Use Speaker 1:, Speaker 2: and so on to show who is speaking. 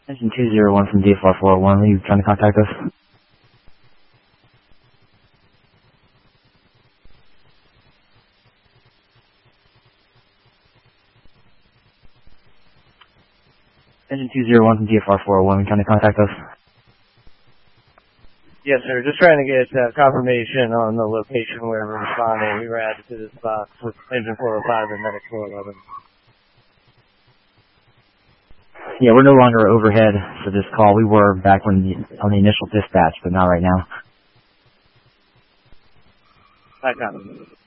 Speaker 1: Engine 201 from DFR 401, are you trying to contact us? Engine 201 from DFR 401, are you trying to contact us?
Speaker 2: Yes, sir. Just trying to get confirmation on the location where we're responding. We were added to this box with engine 405 and medic 411.
Speaker 1: Yeah, we're no longer overhead for this call. We were back on the initial dispatch, but not right now.
Speaker 2: I got it.